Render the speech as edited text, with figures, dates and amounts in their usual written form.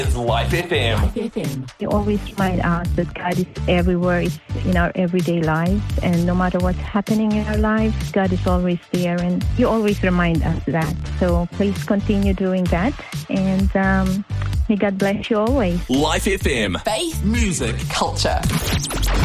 It's Life FM. You always remind us that God is everywhere. It's in our everyday lives. And no matter what's happening in our lives, God is always there. And you always remind us that. So please continue doing that. And may God bless you always. Life FM. Faith, music, culture.